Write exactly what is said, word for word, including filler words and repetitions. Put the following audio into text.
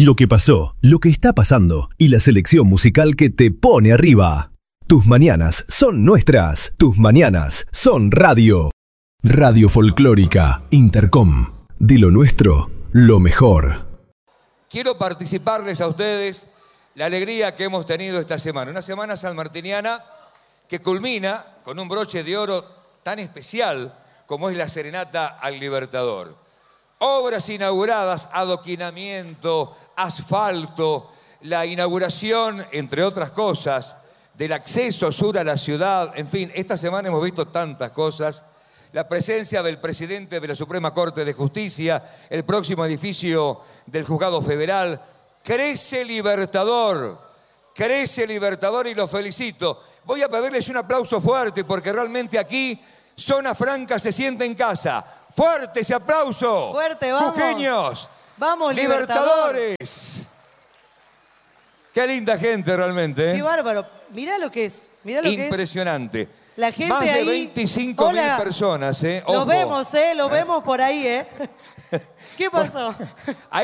lo que pasó, lo que está pasando y la selección musical que te pone arriba. Tus mañanas son nuestras. Tus mañanas son radio. Radio Folclórica Intercom. De lo nuestro, lo mejor. Quiero participarles a ustedes la alegría que hemos tenido esta semana. Una semana sanmartiniana que culmina con un broche de oro tan especial como es la Serenata al Libertador. Obras inauguradas, adoquinamiento, asfalto, la inauguración, entre otras cosas, del acceso sur a la ciudad. En fin, esta semana hemos visto tantas cosas. La presencia del presidente de la Suprema Corte de Justicia, el próximo edificio del Juzgado Federal. Crece Libertador, crece Libertador y lo felicito. Voy a pedirles un aplauso fuerte porque realmente aquí Zona Franca se siente en casa. ¡Fuerte ese aplauso! ¡Fuerte, vamos! ¡Jujeños! ¡Vamos, Libertador! ¡Libertadores! Qué linda gente realmente, ¿eh? ¡Qué bárbaro! Mirá lo que es, mirá lo que es. Impresionante. La gente Más de ahí... veinticinco mil personas, ¿eh? Ojo. Los vemos, ¿eh? Los vemos por ahí, ¿eh? ¿Qué pasó?